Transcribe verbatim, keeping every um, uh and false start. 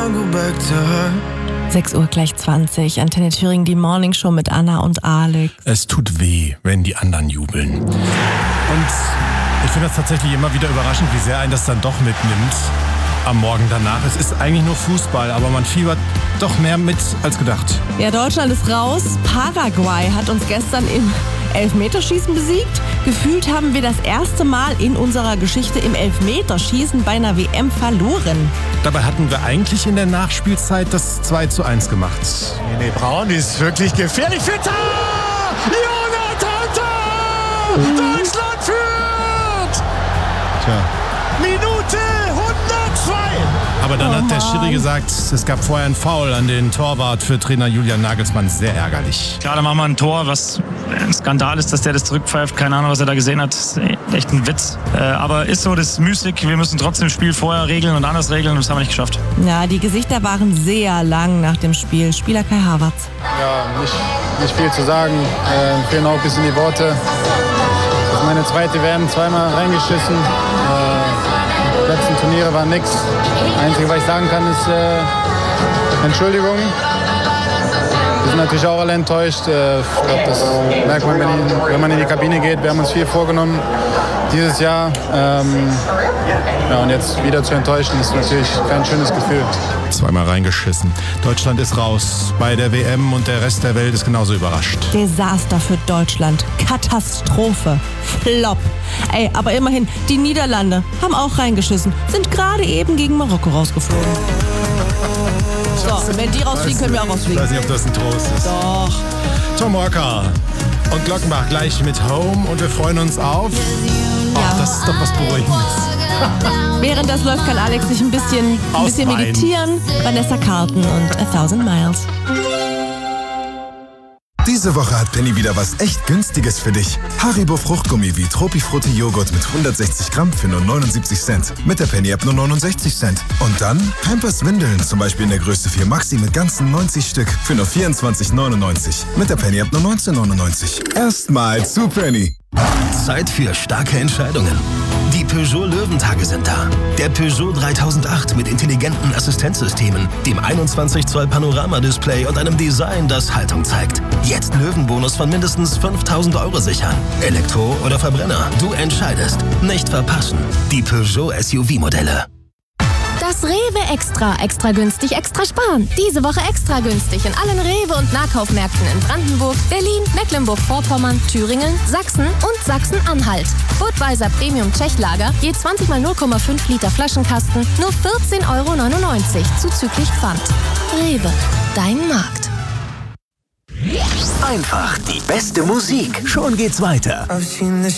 go back to her. sechs Uhr gleich zwanzig, Antenne Thüringen, die Morning Show mit Anna und Alex. Es tut weh, wenn die anderen jubeln. Und ich finde das tatsächlich immer wieder überraschend, wie sehr einen das dann doch mitnimmt am Morgen danach. Es ist eigentlich nur Fußball, aber man fiebert doch mehr mit als gedacht. Ja, Deutschland ist raus. Paraguay hat uns gestern im Elfmeterschießen besiegt. Gefühlt haben wir das erste Mal in unserer Geschichte im Elfmeterschießen bei einer W M verloren. Dabei hatten wir eigentlich in der Nachspielzeit das zwei zu eins gemacht. Nee, Braun ist wirklich gefährlich für Tor! Jonathan Tah! Deutschland führt! Tja. Minute hundertzwei! Aber dann Oh hat der Mann. Schiri gesagt, es gab vorher einen Foul an den Torwart für Trainer Julian Nagelsmann. Sehr ärgerlich. Klar, da machen wir ein Tor, was ein Skandal ist, dass der das zurückpfeift. Keine Ahnung, was er da gesehen hat. Das ist echt ein Witz. Äh, aber ist so, das ist müßig. Wir müssen trotzdem das Spiel vorher regeln und anders regeln und das haben wir nicht geschafft. Ja, die Gesichter waren sehr lang nach dem Spiel. Spieler Kai Havertz. Ja, nicht, nicht viel zu sagen. Äh, fehlen auch ein bisschen die Worte. Das ist meine zweite W M, zweimal reingeschissen. Äh, die letzten Turniere waren nix. Das Einzige, was ich sagen kann, ist äh, Entschuldigung. Wir sind natürlich auch alle enttäuscht. Äh, ich glaube, das merkt man, wenn, in, wenn man in die Kabine geht. Wir haben uns viel vorgenommen dieses Jahr. Ähm, ja, und jetzt wieder zu enttäuschen, ist natürlich kein schönes Gefühl. Zweimal reingeschissen. Deutschland ist raus bei der W M und der Rest der Welt ist genauso überrascht. Desaster für Deutschland. Katastrophe. Flop. Ey, aber immerhin, die Niederlande haben auch reingeschissen. Sind gerade eben gegen Marokko rausgeflogen. So, wenn die rausfliegen, können wir auch Ich rausfliegen. weiß nicht, ob das ein Trost ist. Doch. Tom Walker und Glockenbach gleich mit Home und wir freuen uns auf... Ach, das ist doch was Beruhigendes. Während das läuft, kann Alex sich ein bisschen, ein bisschen Ausweinen. meditieren. Vanessa Carlton und A Thousand Miles. Diese Woche hat Penny wieder was echt Günstiges für dich. Haribo Fruchtgummi wie Tropifrutti Joghurt mit hundertsechzig Gramm für nur neunundsiebzig Cent. Mit der Penny-App nur neunundsechzig Cent. Und dann Pampers Windeln, zum Beispiel in der Größe vier Maxi mit ganzen neunzig Stück für nur vierundzwanzig neunundneunzig. Mit der Penny-App nur neunzehn neunundneunzig. Erstmal zu Penny. Zeit für starke Entscheidungen. Die Peugeot Löwentage sind da. Der Peugeot dreitausendacht mit intelligenten Assistenzsystemen, dem einundzwanzig Zoll Panoramadisplay und einem Design, das Haltung zeigt. Jetzt Löwenbonus von mindestens fünftausend Euro sichern. Elektro oder Verbrenner, du entscheidest. Nicht verpassen. Die Peugeot S U V-Modelle. Das Rewe Extra. Extra günstig, extra sparen. Diese Woche extra günstig in allen Rewe- und Nahkaufmärkten in Brandenburg, Berlin, Mecklenburg-Vorpommern, Thüringen, Sachsen und Sachsen-Anhalt. Budweiser Premium Tschechlager, je zwanzig mal null Komma fünf Liter Flaschenkasten, nur vierzehn Euro neunundneunzig, zuzüglich Pfand. Rewe, dein Markt. Einfach die beste Musik. Schon geht's weiter. I've seen the